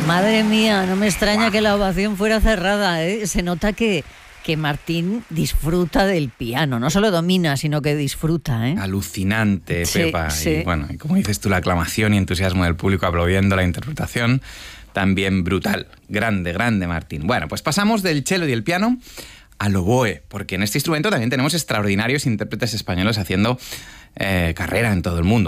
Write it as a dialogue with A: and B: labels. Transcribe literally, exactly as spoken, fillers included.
A: Madre mía, no me extraña que la ovación fuera cerrada, ¿eh? Se nota que, que Martín disfruta del piano, no solo domina, sino que disfruta, ¿eh?
B: Alucinante,
A: Sí,
B: Pepa.
A: sí.
B: Y bueno, y como dices tú, la aclamación y entusiasmo del público aplaudiendo la interpretación, también brutal. Grande, grande Martín. Bueno, pues pasamos del cello y el piano al oboe, porque en este instrumento también tenemos extraordinarios intérpretes españoles haciendo eh, carrera en todo el mundo.